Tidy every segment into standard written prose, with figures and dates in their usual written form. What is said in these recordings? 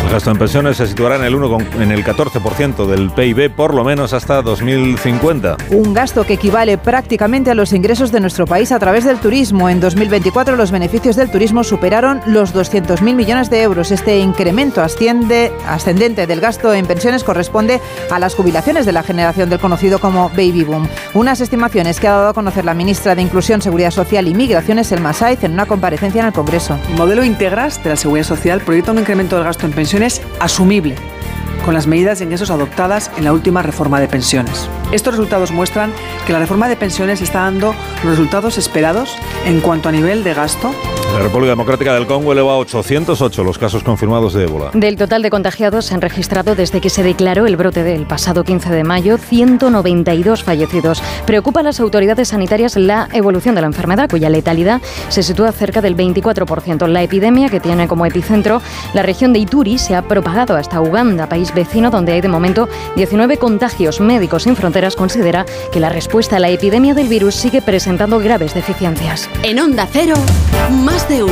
El gasto en pensiones se situará en el 14% del PIB, por lo menos hasta 2050. Un gasto que equivale prácticamente a los ingresos de nuestro país a través del turismo. En 2024 los beneficios del turismo superaron los 200.000 millones de euros. Este incremento ascendente del gasto en pensiones corresponde a las jubilaciones de la generación del conocido como Baby Boom. Unas estimaciones que ha dado a conocer la ministra de Inclusión, Seguridad Social y Migraciones, Selma Saiz, en una comparecencia en el Congreso. El modelo Integras de la Seguridad Social proyecta un incremento del gasto en pensiones asumible, con las medidas de ingresos adoptadas en la última reforma de pensiones. Estos resultados muestran que la reforma de pensiones está dando los resultados esperados en cuanto a nivel de gasto. La República Democrática del Congo eleva a 808 los casos confirmados de ébola. Del total de contagiados se han registrado desde que se declaró el brote del pasado 15 de mayo 192 fallecidos. Preocupa a las autoridades sanitarias la evolución de la enfermedad, cuya letalidad se sitúa cerca del 24%. La epidemia, que tiene como epicentro la región de Ituri, se ha propagado hasta Uganda, país vecino donde hay de momento 19 contagios. Médicos Sin Fronteras considera que la respuesta a la epidemia del virus sigue presentando graves deficiencias. En Onda Cero, Más de Uno.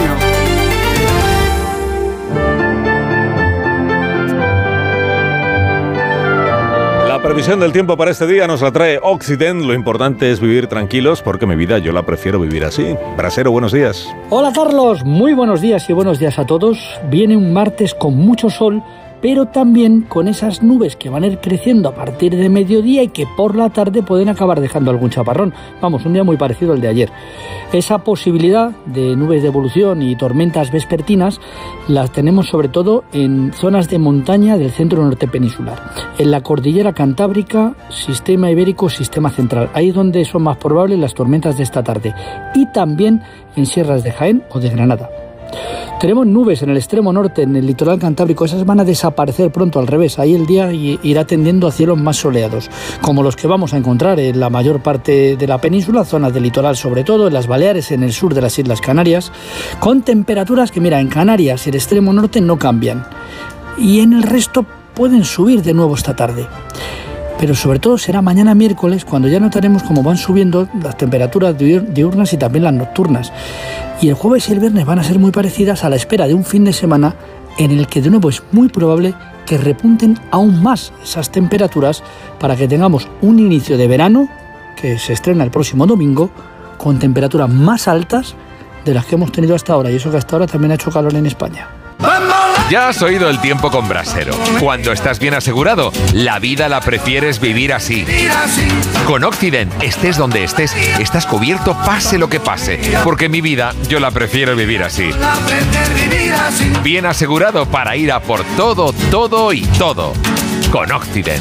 La previsión del tiempo para este día nos la trae Occident. Lo importante es vivir tranquilos porque mi vida yo la prefiero vivir así. Brasero, buenos días. Hola Carlos, muy buenos días y buenos días a todos. Viene un martes con mucho sol, pero también con esas nubes que van a ir creciendo a partir de mediodía y que por la tarde pueden acabar dejando algún chaparrón. Vamos, un día muy parecido al de ayer. Esa posibilidad de nubes de evolución y tormentas vespertinas las tenemos sobre todo en zonas de montaña del centro norte peninsular. En la cordillera Cantábrica, sistema ibérico, sistema central. Ahí es donde son más probables las tormentas de esta tarde. Y también en sierras de Jaén o de Granada. Tenemos nubes en el extremo norte, en el litoral cantábrico. Esas van a desaparecer pronto, al revés. Ahí el día irá tendiendo a cielos más soleados, como los que vamos a encontrar en la mayor parte de la península, zonas del litoral sobre todo, en las Baleares, en el sur de las Islas Canarias, con temperaturas que, mira, en Canarias y el extremo norte no cambian. Y en el resto pueden subir de nuevo esta tarde. Pero sobre todo será mañana miércoles cuando ya notaremos cómo van subiendo las temperaturas diurnas y también las nocturnas. Y el jueves y el viernes van a ser muy parecidas, a la espera de un fin de semana en el que de nuevo es muy probable que repunten aún más esas temperaturas para que tengamos un inicio de verano que se estrena el próximo domingo con temperaturas más altas de las que hemos tenido hasta ahora. Y eso que hasta ahora también ha hecho calor en España. Ya has oído el tiempo con Brasero. Cuando estás bien asegurado, la vida la prefieres vivir así. Con Occident, estés donde estés, estás cubierto pase lo que pase. Porque mi vida, yo la prefiero vivir así. Bien asegurado para ir a por todo, todo y todo. Con Occident.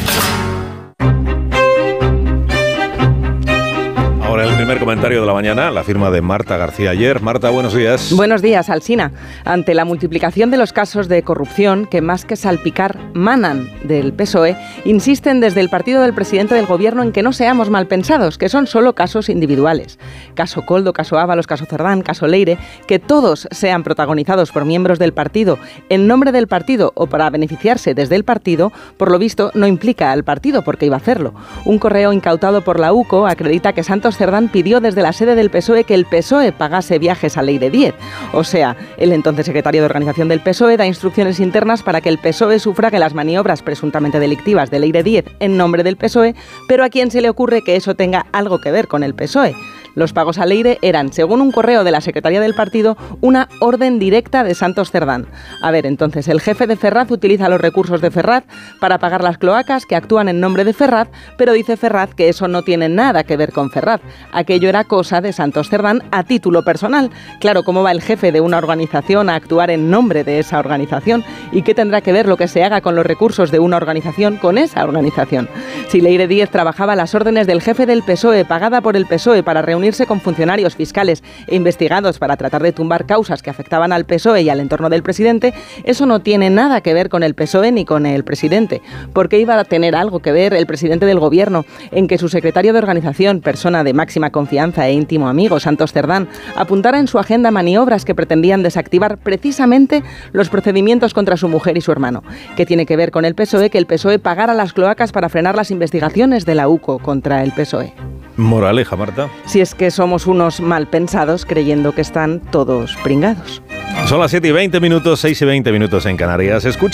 Ahora el primer comentario de la mañana, la firma de Marta García Ayer. Marta, buenos días. Buenos días, Alsina. Ante la multiplicación de los casos de corrupción que más que salpicar manan del PSOE, insisten desde el partido del presidente del gobierno en que no seamos mal pensados, que son solo casos individuales. Caso Koldo, caso Ábalos, caso Cerdán, caso Leire, que todos sean protagonizados por miembros del partido en nombre del partido o para beneficiarse desde el partido, por lo visto no implica al partido porque iba a hacerlo. Un correo incautado por la UCO acredita que Santos Cerdán pidió desde la sede del PSOE que el PSOE pagase viajes a Leire Díez. O sea, el entonces secretario de Organización del PSOE da instrucciones internas para que el PSOE sufrague las maniobras presuntamente delictivas de Leire Díez en nombre del PSOE, pero ¿a quién se le ocurre que eso tenga algo que ver con el PSOE? Los pagos a Leire eran, según un correo de la secretaría del partido, una orden directa de Santos Cerdán. A ver, entonces, el jefe de Ferraz utiliza los recursos de Ferraz para pagar las cloacas que actúan en nombre de Ferraz, pero dice Ferraz que eso no tiene nada que ver con Ferraz. Aquello era cosa de Santos Cerdán a título personal. Claro, ¿cómo va el jefe de una organización a actuar en nombre de esa organización? ¿Y qué tendrá que ver lo que se haga con los recursos de una organización con esa organización? Si Leire Díez trabajaba a las órdenes del jefe del PSOE, pagada por el PSOE para reunirse con funcionarios fiscales e investigados para tratar de tumbar causas que afectaban al PSOE y al entorno del presidente, eso no tiene nada que ver con el PSOE ni con el presidente. ¿Por qué iba a tener algo que ver el presidente del gobierno en que su secretario de organización, persona de máxima confianza e íntimo amigo, Santos Cerdán, apuntara en su agenda maniobras que pretendían desactivar precisamente los procedimientos contra su mujer y su hermano? ¿Qué tiene que ver con el PSOE que el PSOE pagara las cloacas para frenar las investigaciones de la UCO contra el PSOE? Moraleja, Marta. Si es que somos unos mal pensados creyendo que están todos pringados. Son las 7:20, 6:20 en Canarias. Escucha.